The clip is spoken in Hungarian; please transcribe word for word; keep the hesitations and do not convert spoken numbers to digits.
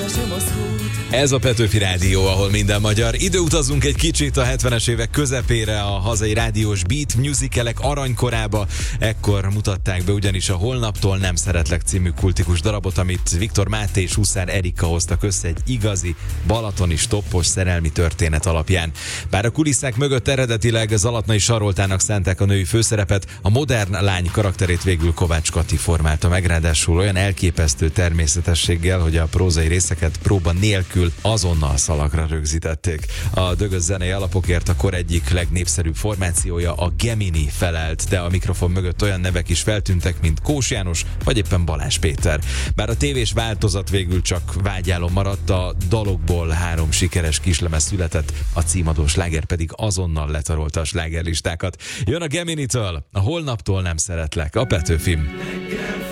Ez a Petőfi Rádió, ahol minden magyar. Időutazunk egy kicsit a hetvenes évek közepére, a hazai rádiós beat musicalek aranykorába. Ekkor mutatták be ugyanis a Holnaptól nem szeretlek című kultikus darabot, amit Viktor Máté és Huszár Erika hoztak össze egy igazi balatoni stoppos szerelmi történet alapján. Bár a kulisszák mögött eredetileg Zalatnai Saroltának szánták a női főszerepet, a modern lány karakterét végül Kovács Kati formálta meg, ráadásul olyan elképesztő természetességgel, hogy a prózai részeket próba nélkül azonnal szalagra rögzítették. A dögös zenei alapokért a kor egyik legnépszerűbb formációja, a Gemini felelt, de a mikrofon mögött olyan nevek is feltűntek, mint Kós János, vagy éppen Balázs Péter. Bár a tévés változat végül csak vágyálom maradt, a dalokból három sikeres kislemez született, a címadó sláger pedig azonnal letarolta a slágerlistákat. Jön a Geminitől, a Holnaptól nem szeretlek, a Petőfim.